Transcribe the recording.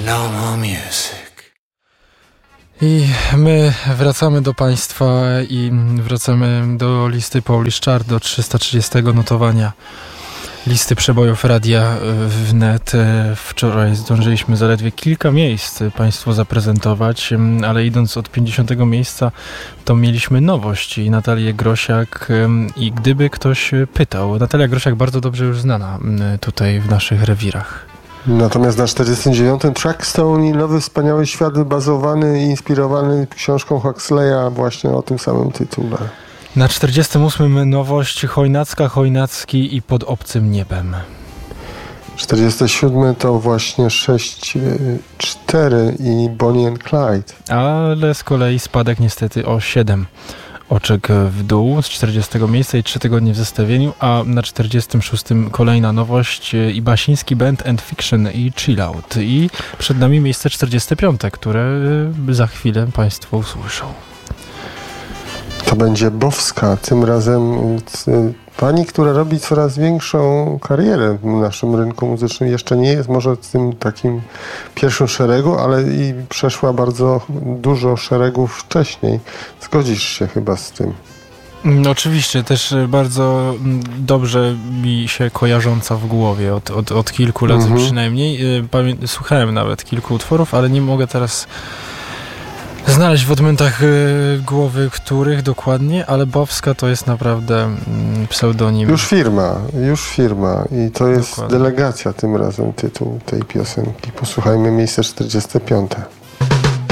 No more music. I my wracamy do Państwa i wracamy do listy Polish Chart, do 330 notowania listy przebojów Radia Wnet. Wczoraj zdążyliśmy zaledwie kilka miejsc Państwu zaprezentować, ale idąc od 50 miejsca, to mieliśmy nowość i Natalię Grosiak. I gdyby ktoś pytał, Natalia Grosiak bardzo dobrze już znana tutaj w naszych rewirach. Natomiast na 49. Trackstone i Nowy Wspaniały Świat, bazowany i inspirowany książką Huxleya właśnie o tym samym tytule. Na 48. nowość Chojnacka, Chojnacki i Pod obcym niebem. 47. to właśnie 6-4 i Bonnie and Clyde. Ale z kolei spadek niestety o 7 oczek w dół z 40 miejsca i 3 tygodnie w zestawieniu, a na 46. kolejna nowość i Basiński Band and Fiction i Chill Out. I przed nami miejsce 45, które za chwilę Państwo usłyszą. To będzie Bowska, tym razem pani, która robi coraz większą karierę w naszym rynku muzycznym. Jeszcze nie jest może w tym takim pierwszym szeregu, ale i przeszła bardzo dużo szeregów wcześniej. Zgodzisz się chyba z tym? Oczywiście, też bardzo dobrze mi się kojarząca w głowie od kilku lat przynajmniej. Słuchałem nawet kilku utworów, ale nie mogę teraz znaleźć w odmętach głowy których dokładnie, ale Bowska to jest naprawdę pseudonim. Już firma i to jest Dokładnie. Delegacja tym razem tytuł tej piosenki. Posłuchajmy miejsce 45.